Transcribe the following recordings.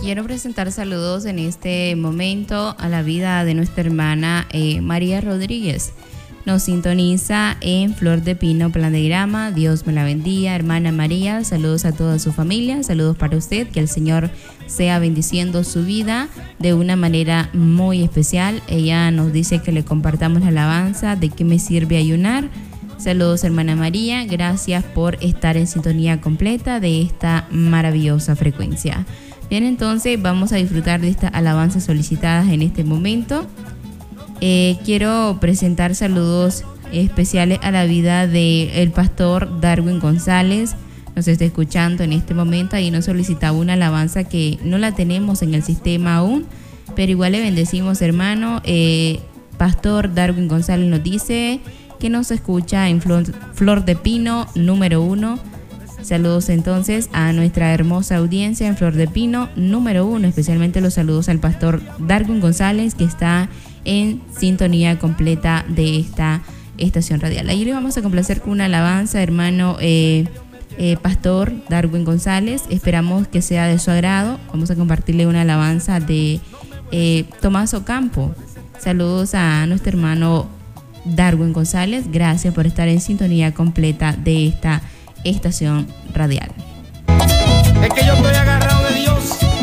quiero presentar saludos en este momento a la vida de nuestra hermana María Rodríguez. Nos sintoniza en Flor de Pino, Plan de Grama. Dios me la bendiga, hermana María. Saludos a toda su familia, saludos para usted. Que el Señor sea bendiciendo su vida de una manera muy especial. Ella nos dice que le compartamos la alabanza de qué me sirve ayunar. Saludos, hermana María. Gracias por estar en sintonía completa de esta maravillosa frecuencia. Bien, entonces vamos a disfrutar de estas alabanzas solicitadas en este momento. Quiero presentar saludos especiales a la vida del pastor Darwin González. Nos está escuchando en este momento. Ahí nos solicitaba una alabanza que no la tenemos en el sistema aún, pero igual le bendecimos, hermano. Pastor Darwin González nos dice que nos escucha en Flor de Pino número 1. Saludos entonces a nuestra hermosa audiencia en Flor de Pino número 1. Especialmente los saludos al pastor Darwin González, que está en sintonía completa de esta estación radial. Ahí le vamos a complacer con una alabanza, hermano pastor Darwin González. Esperamos que sea de su agrado. Vamos a compartirle una alabanza de Tomás Ocampo. Saludos a nuestro hermano Darwin González. Gracias por estar en sintonía completa de esta estación radial. Es que yo estoy agarrado de Dios.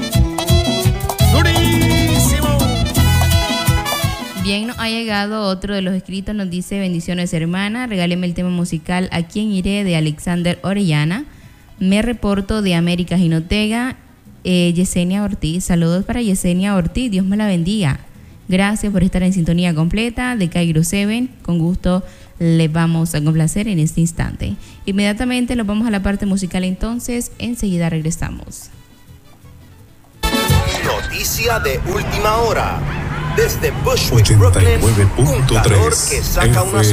Durísimo. Bien, nos ha llegado otro de los escritos. Nos dice: bendiciones, hermana, regáleme el tema musical ¿A quién iré? De Alexander Orellana. Me reporto de América Jinotega. Yesenia Ortiz. Saludos para Yesenia Ortiz. Dios me la bendiga. Gracias por estar en sintonía completa de Cairo 7. Con gusto les vamos a complacer en este instante. Inmediatamente nos vamos a la parte musical, entonces enseguida regresamos. Noticia de última hora. Desde Bushwick, Brooklyn, un calor que saca una